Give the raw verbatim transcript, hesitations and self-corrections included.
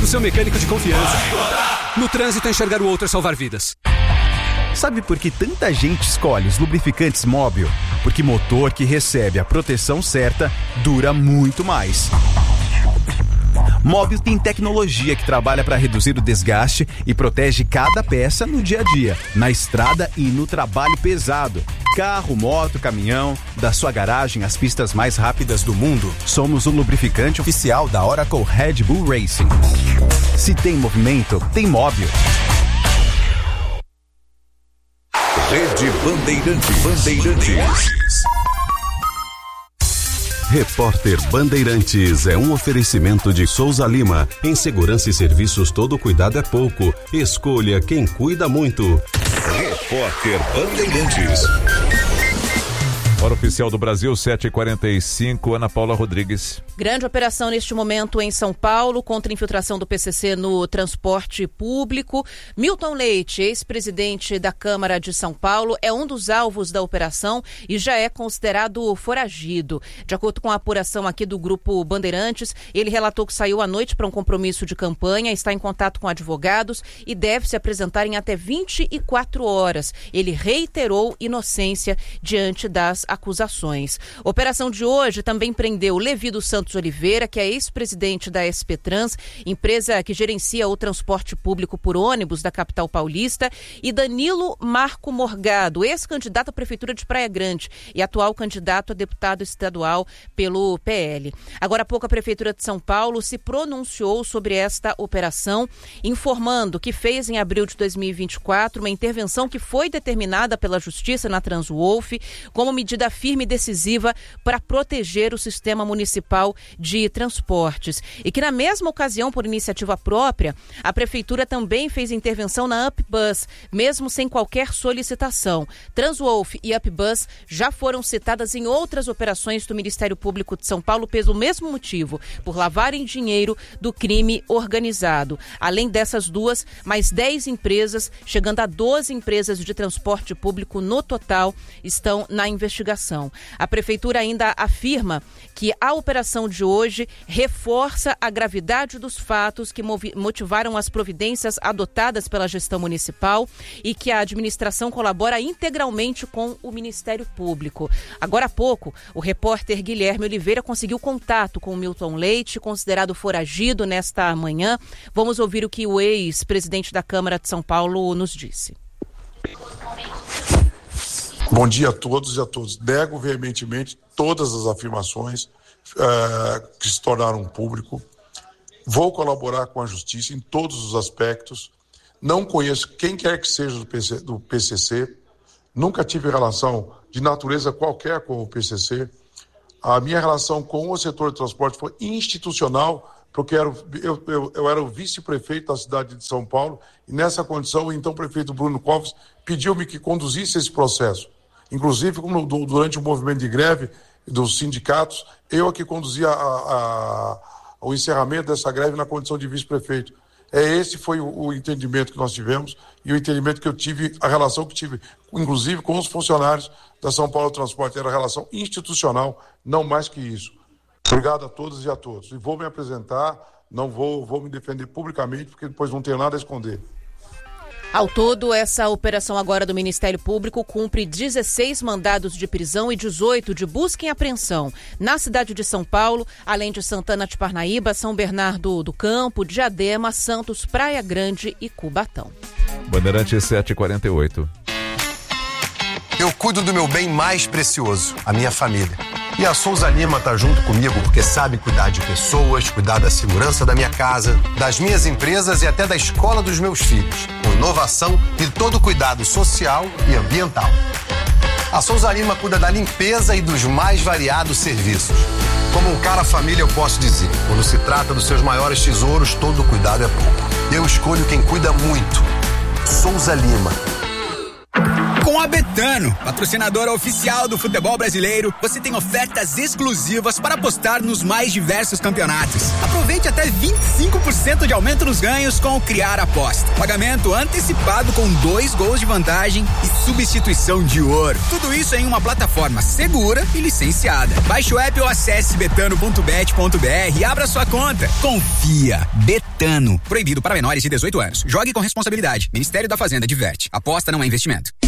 seu mecânico de confiança. No trânsito, enxergar o outro é salvar vidas. Sabe por que tanta gente escolhe os lubrificantes Móbil? Porque motor que recebe a proteção certa dura muito mais. Móbil tem tecnologia que trabalha para reduzir o desgaste e protege cada peça no dia a dia, na estrada e no trabalho pesado. Carro, moto, caminhão, da sua garagem às pistas mais rápidas do mundo. Somos o lubrificante oficial da Oracle Red Bull Racing. Se tem movimento, tem Móbil. Rede Bandeirantes. Bandeirantes. Repórter Bandeirantes é um oferecimento de Souza Lima. Em segurança e serviços, todo cuidado é pouco. Escolha quem cuida muito. Repórter Bandeirantes. Hora oficial do Brasil, sete e quarenta e cinco, Ana Paula Rodrigues. Grande operação neste momento em São Paulo, contra a infiltração do P C C no transporte público. Milton Leite, ex-presidente da Câmara de São Paulo, é um dos alvos da operação e já é considerado foragido. De acordo com a apuração aqui do Grupo Bandeirantes, ele relatou que saiu à noite para um compromisso de campanha, está em contato com advogados e deve se apresentar em até vinte e quatro horas. Ele reiterou inocência diante das acusações. A operação de hoje também prendeu Levi dos Santos Oliveira, que é ex-presidente da S P Trans, empresa que gerencia o transporte público por ônibus da capital paulista, e Danilo Marco Morgado, ex-candidato à Prefeitura de Praia Grande e atual candidato a deputado estadual pelo P L. Agora há pouco a Prefeitura de São Paulo se pronunciou sobre esta operação, informando que fez em abril de dois mil e vinte e quatro uma intervenção que foi determinada pela Justiça na Transwolf como medida firme e decisiva para proteger o sistema municipal de transportes. E que na mesma ocasião, por iniciativa própria, a Prefeitura também fez intervenção na UpBus, mesmo sem qualquer solicitação. Transwolf e UpBus já foram citadas em outras operações do Ministério Público de São Paulo pelo mesmo motivo, por lavarem dinheiro do crime organizado. Além dessas duas, mais dez empresas, chegando a doze empresas de transporte público no total, estão na investigação. A Prefeitura ainda afirma que a operação de hoje reforça a gravidade dos fatos que motivaram as providências adotadas pela gestão municipal e que a administração colabora integralmente com o Ministério Público. Agora há pouco, o repórter Guilherme Oliveira conseguiu contato com o Milton Leite, considerado foragido nesta manhã. Vamos ouvir o que o ex-presidente da Câmara de São Paulo nos disse. Bom dia a todos e a todos. Nego veementemente todas as afirmações uh, que se tornaram público. Vou colaborar com a Justiça em todos os aspectos. Não conheço quem quer que seja do P C, do P C C. Nunca tive relação de natureza qualquer com o P C C. A minha relação com o setor de transporte foi institucional, porque eu, eu, eu, eu era o vice-prefeito da cidade de São Paulo e nessa condição o então prefeito Bruno Covas pediu-me que conduzisse esse processo. Inclusive, como durante o movimento de greve dos sindicatos, eu aqui conduzia a, a, o encerramento dessa greve na condição de vice-prefeito. É, esse foi o, o entendimento que nós tivemos e o entendimento que eu tive, a relação que tive, inclusive com os funcionários da São Paulo Transporte. Era relação institucional, não mais que isso. Obrigado a todas e a todos. E vou me apresentar, não vou, vou me defender publicamente, porque depois não tenho nada a esconder. Ao todo, essa operação agora do Ministério Público cumpre dezesseis mandados de prisão e dezoito de busca e apreensão na cidade de São Paulo, além de Santana de Parnaíba, São Bernardo do Campo, Diadema, Santos, Praia Grande e Cubatão. Bandeirantes sete e quarenta e oito. Eu cuido do meu bem mais precioso, a minha família. E a Souza Lima tá junto comigo porque sabe cuidar de pessoas, cuidar da segurança da minha casa, das minhas empresas e até da escola dos meus filhos, com inovação e todo cuidado social e ambiental. A Souza Lima cuida da limpeza e dos mais variados serviços. Como um cara família, eu posso dizer, quando se trata dos seus maiores tesouros, todo cuidado é pouco. Eu escolho quem cuida muito. Souza Lima. Com a Betano, patrocinadora oficial do futebol brasileiro, você tem ofertas exclusivas para apostar nos mais diversos campeonatos. Aproveite até vinte e cinco por cento de aumento nos ganhos com o Criar Aposta. Pagamento antecipado com dois gols de vantagem e substituição de ouro. Tudo isso em uma plataforma segura e licenciada. Baixe o app ou acesse betano ponto bet ponto br e abra sua conta. Confia. Betano. Proibido para menores de dezoito anos. Jogue com responsabilidade. Ministério da Fazenda diverte. Aposta não é investimento.